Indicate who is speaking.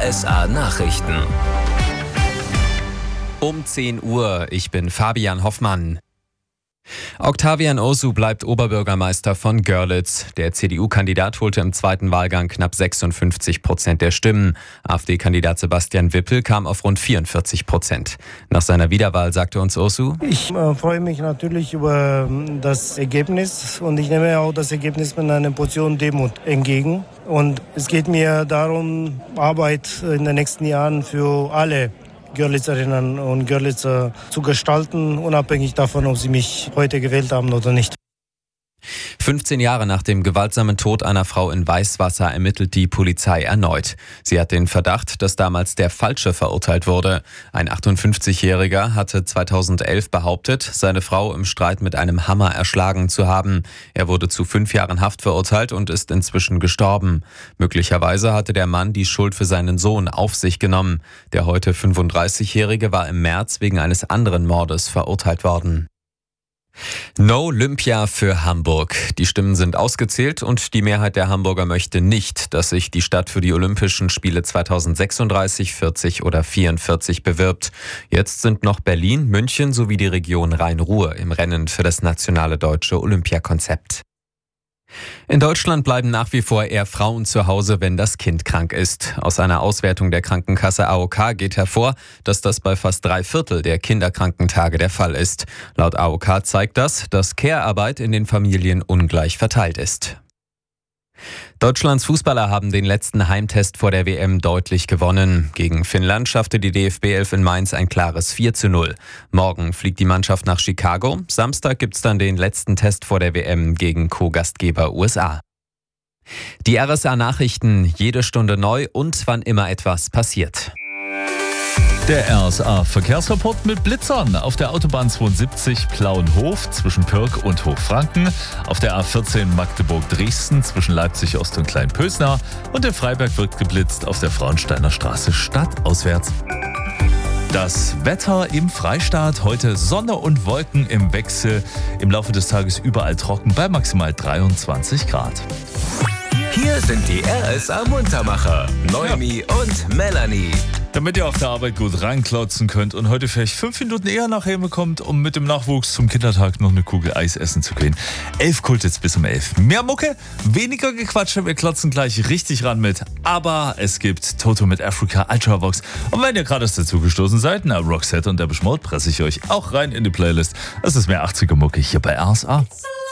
Speaker 1: RSA Nachrichten.
Speaker 2: Um 10 Uhr, ich bin Fabian Hoffmann. Octavian Osu bleibt Oberbürgermeister von Görlitz. Der CDU-Kandidat holte im zweiten Wahlgang knapp 56% der Stimmen. AfD-Kandidat Sebastian Wippel kam auf rund 44%. Nach seiner Wiederwahl sagte uns Osu:
Speaker 3: Ich freue mich natürlich über das Ergebnis und ich nehme auch das Ergebnis mit einer Portion Demut entgegen. Und es geht mir darum, Arbeit in den nächsten Jahren für alle Görlitzerinnen und Görlitzer zu gestalten, unabhängig davon, ob sie mich heute gewählt haben oder nicht.
Speaker 2: 15 Jahre nach dem gewaltsamen Tod einer Frau in Weißwasser ermittelt die Polizei erneut. Sie hat den Verdacht, dass damals der Falsche verurteilt wurde. Ein 58-Jähriger hatte 2011 behauptet, seine Frau im Streit mit einem Hammer erschlagen zu haben. Er wurde zu 5 Jahren Haft verurteilt und ist inzwischen gestorben. Möglicherweise hatte der Mann die Schuld für seinen Sohn auf sich genommen. Der heute 35-Jährige war im März wegen eines anderen Mordes verurteilt worden. No Olympia für Hamburg. Die Stimmen sind ausgezählt und die Mehrheit der Hamburger möchte nicht, dass sich die Stadt für die Olympischen Spiele 2036, 40 oder 44 bewirbt. Jetzt sind noch Berlin, München sowie die Region Rhein-Ruhr im Rennen für das nationale deutsche Olympiakonzept. In Deutschland bleiben nach wie vor eher Frauen zu Hause, wenn das Kind krank ist. Aus einer Auswertung der Krankenkasse AOK geht hervor, dass das bei fast 3/4 der Kinderkrankentage der Fall ist. Laut AOK zeigt das, dass Care-Arbeit in den Familien ungleich verteilt ist. Deutschlands Fußballer haben den letzten Heimtest vor der WM deutlich gewonnen. Gegen Finnland schaffte die DFB-Elf in Mainz ein klares 4:0. Morgen fliegt die Mannschaft nach Chicago. Samstag gibt's dann den letzten Test vor der WM gegen Co-Gastgeber USA. Die RSA-Nachrichten, jede Stunde neu und wann immer etwas passiert.
Speaker 4: Der RSA-Verkehrsrapport mit Blitzern auf der Autobahn 72 Plauenhof zwischen Pirk und Hochfranken, auf der A14 Magdeburg-Dresden zwischen Leipzig-Ost und Kleinpösnar und in Freiberg wird geblitzt auf der Frauensteiner Straße stadtauswärts. Das Wetter im Freistaat, heute Sonne und Wolken im Wechsel, im Laufe des Tages überall trocken bei maximal 23 Grad.
Speaker 1: Hier sind die RSA-Muntermacher, Noemi und Melanie.
Speaker 4: Damit ihr auf der Arbeit gut reinklotzen könnt und heute vielleicht 5 Minuten eher nach Hause kommt, um mit dem Nachwuchs zum Kindertag noch eine Kugel Eis essen zu gehen. 11 Kult jetzt bis um 11. Mehr Mucke, weniger Gequatsche, wir klotzen gleich richtig ran mit. Aber es gibt Toto mit Africa, Ultravox. Und wenn ihr gerade erst dazugestoßen seid, na Roxette und der Mode presse ich euch auch rein in die Playlist. Das ist mehr 80er Mucke hier bei RSA.